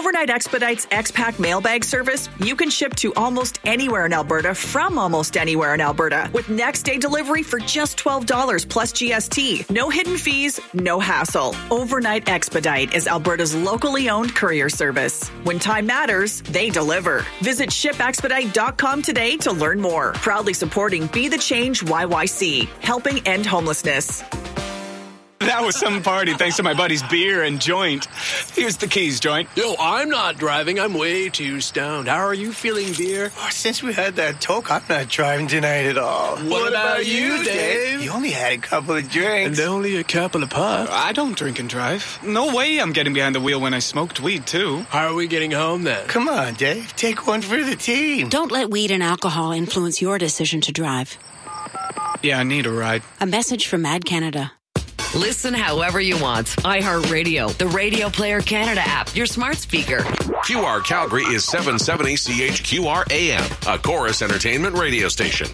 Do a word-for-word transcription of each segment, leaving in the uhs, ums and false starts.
Overnight Expedite's X-Pack mailbag service, you can ship to almost anywhere in Alberta from almost anywhere in Alberta with next day delivery for just twelve dollars plus G S T. No hidden fees, no hassle. Overnight Expedite is Alberta's locally owned courier service. When time matters, they deliver. Visit ship expedite dot com today to learn more. Proudly supporting Be the Change Y Y C, helping end homelessness. That was some party thanks to my buddy's beer and joint. Here's the keys, joint. Yo, I'm not driving. I'm way too stoned. How are you feeling, beer? Oh, since we had that talk, I'm not driving tonight at all. What, what about, about you, Dave? You only had a couple of drinks. And only a couple of puffs. I don't drink and drive. No way I'm getting behind the wheel when I smoked weed, too. How are we getting home, then? Come on, Dave. Take one for the team. Don't let weed and alcohol influence your decision to drive. Yeah, I need a ride. A message from Mad Canada. Listen however you want. iHeartRadio, the Radio Player Canada app, your smart speaker. Q R Calgary is seven seventy C H Q R A M, a Chorus Entertainment radio station.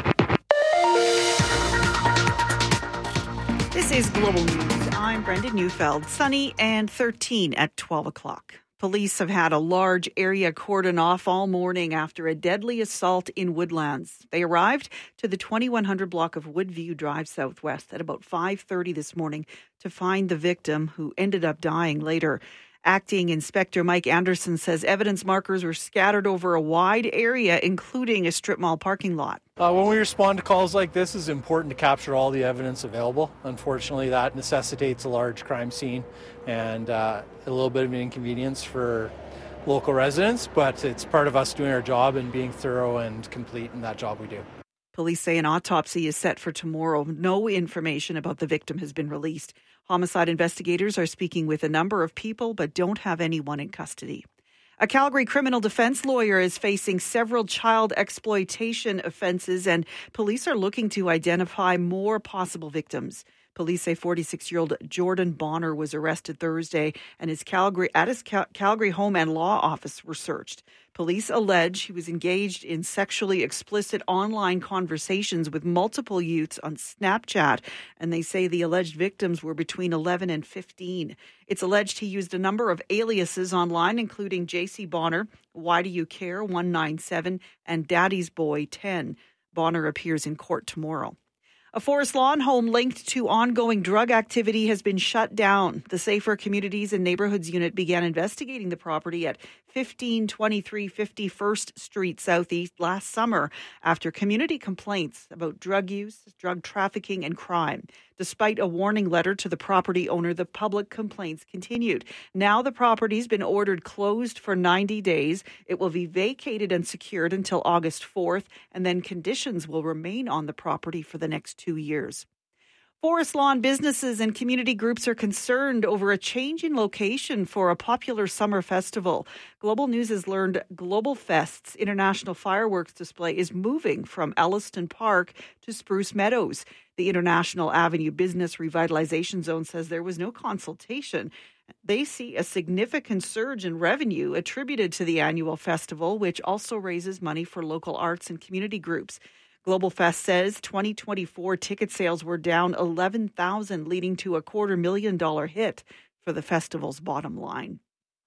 This is Global News. I'm Brenda Neufeld. Sunny and thirteen at twelve o'clock. Police have had a large area cordoned off all morning after a deadly assault in Woodlands. They arrived to the twenty-one hundred block of Woodview Drive Southwest at about five thirty this morning to find the victim, who ended up dying later. Acting Inspector Mike Anderson says evidence markers were scattered over a wide area, including a strip mall parking lot. Uh, when we respond to calls like this, it's important to capture all the evidence available. Unfortunately, that necessitates a large crime scene and uh, a little bit of an inconvenience for local residents, but it's part of us doing our job and being thorough and complete in that job we do. Police say an autopsy is set for tomorrow. No information about the victim has been released. Homicide investigators are speaking with a number of people but don't have anyone in custody. A Calgary criminal defense lawyer is facing several child exploitation offences, and police are looking to identify more possible victims. Police say forty-six-year-old Jordan Bonner was arrested Thursday, and his Calgary at his Cal- Calgary home and law office were searched. Police allege he was engaged in sexually explicit online conversations with multiple youths on Snapchat, and they say the alleged victims were between eleven and fifteen. It's alleged he used a number of aliases online, including J C Bonner, Why Do You Care, one nine seven, and Daddy's Boy, ten. Bonner appears in court tomorrow. A Forest Lawn home linked to ongoing drug activity has been shut down. The Safer Communities and Neighbourhoods Unit began investigating the property at fifteen twenty-three fifty-first Street Southeast last summer after community complaints about drug use, drug trafficking and crime. Despite a warning letter to the property owner, the public complaints continued. Now the property's been ordered closed for ninety days. It will be vacated and secured until August fourth, and then conditions will remain on the property for the next two years. Forest Lawn businesses and community groups are concerned over a change in location for a popular summer festival. Global News has learned Global Fest's international fireworks display is moving from Elliston Park to Spruce Meadows. The International Avenue Business Revitalization Zone says there was no consultation. They see a significant surge in revenue attributed to the annual festival, which also raises money for local arts and community groups. Global Fest says twenty twenty-four ticket sales were down eleven thousand, leading to a quarter million dollar hit for the festival's bottom line.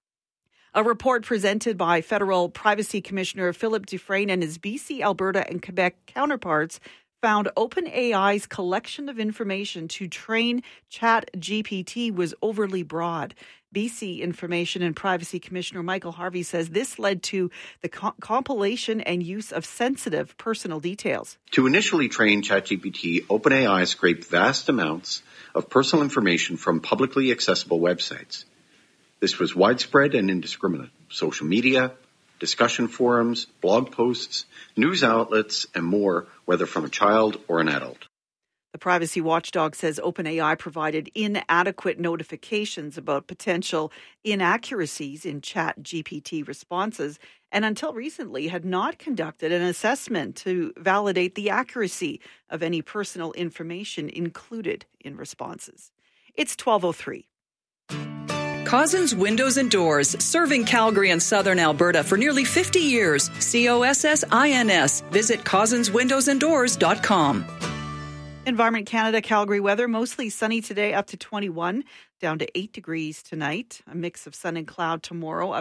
A report presented by Federal Privacy Commissioner Philip Dufresne and his B C, Alberta, and Quebec counterparts found OpenAI's collection of information to train ChatGPT was overly broad. B C Information and Privacy Commissioner Michael Harvey says this led to the co- compilation and use of sensitive personal details. To initially train ChatGPT, OpenAI scraped vast amounts of personal information from publicly accessible websites. This was widespread and indiscriminate. Social media, discussion forums, blog posts, news outlets, and more, whether from a child or an adult. The privacy watchdog says OpenAI provided inadequate notifications about potential inaccuracies in ChatGPT responses, and until recently had not conducted an assessment to validate the accuracy of any personal information included in responses. It's twelve oh three. Cozzens Windows and Doors, serving Calgary and southern Alberta for nearly fifty years. C O S S I N S. Visit cozzens windows and doors dot com. Environment Canada Calgary weather, mostly sunny today up to twenty-one, down to eight degrees tonight. A mix of sun and cloud tomorrow.